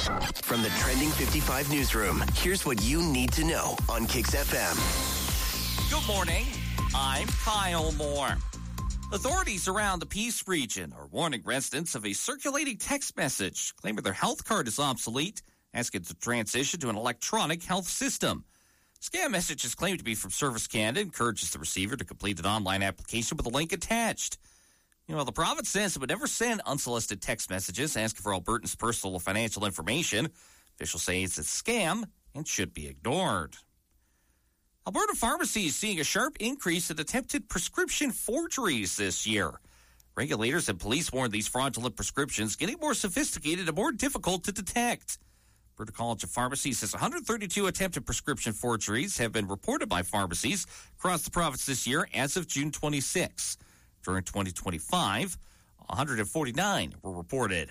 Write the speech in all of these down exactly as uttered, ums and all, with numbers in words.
From the Trending fifty-five newsroom, here's what you need to know on Kix F M. Good morning. I'm Kyle Moore. Authorities around the Peace region are warning residents of a circulating text message claiming their health card is obsolete, asking to transition to an electronic health system. Scam message is claimed to be from Service Canada, encourages the receiver to complete an online application with a link attached. You know, the province says it would never send unsolicited text messages asking for Albertans' personal or financial information. Officials say it's a scam and should be ignored. Alberta Pharmacy is seeing a sharp increase in attempted prescription forgeries this year. Regulators and police warn these fraudulent prescriptions getting more sophisticated and more difficult to detect. Alberta College of Pharmacy says one hundred thirty-two attempted prescription forgeries have been reported by pharmacies across the province this year as of June twenty-sixth. During twenty twenty-five, one hundred forty-nine were reported.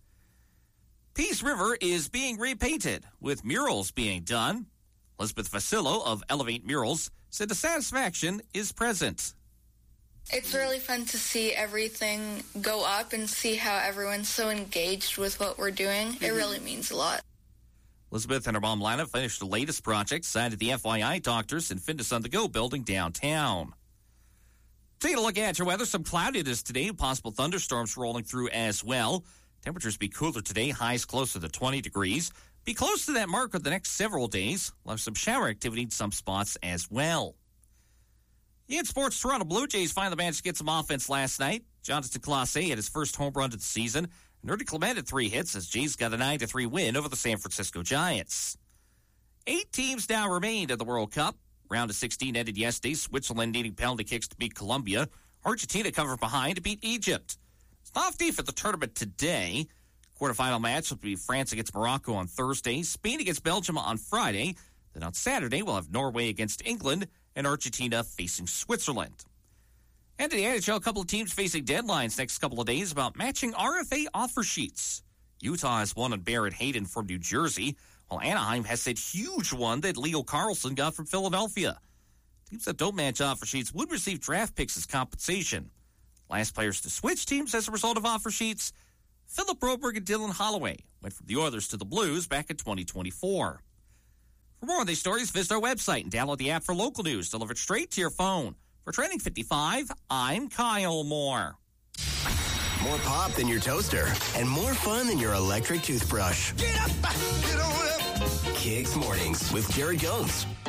Peace River is being repainted, with murals being done. Elizabeth Vasillo of Elevate Murals said the satisfaction is present. It's really fun to see everything go up and see how everyone's so engaged with what we're doing. Mm-hmm. It really means a lot. Elizabeth and her mom Lana finished the latest project signed at the F Y I Doctors and Fitness on the Go building downtown. Taking a look at your weather, some cloudiness today, possible thunderstorms rolling through as well. Temperatures be cooler today, highs closer to twenty degrees. Be close to that mark for the next several days. We'll have some shower activity in some spots as well. In sports, Toronto Blue Jays finally managed to get some offense last night. Jonathan Clase had his first home run of the season. Nerdy Clement had three hits as Jays got a nine to three win over the San Francisco Giants. Eight teams now remain in the World Cup. Round of sixteen ended yesterday. Switzerland needing penalty kicks to beat Colombia. Argentina covered behind to beat Egypt. It's off deep for the tournament today. Quarterfinal match will be France against Morocco on Thursday, Spain against Belgium on Friday. Then on Saturday, we'll have Norway against England and Argentina facing Switzerland. And in the N H L, a couple of teams facing deadlines next couple of days about matching R F A offer sheets. Utah has one on Barrett Hayden from New Jersey, while Anaheim has that huge one that Leo Carlson got from Philadelphia. Teams that don't match offer sheets would receive draft picks as compensation. Last players to switch teams as a result of offer sheets, Philip Broberg and Dylan Holloway went from the Oilers to the Blues back in twenty twenty-four. For more on these stories, visit our website and download the app for local news delivered straight to your phone. For Trending fifty-five, I'm Kyle Moore. More pop than your toaster and more fun than your electric toothbrush. Get up, get on up. Kix Mornings with Jared Jones.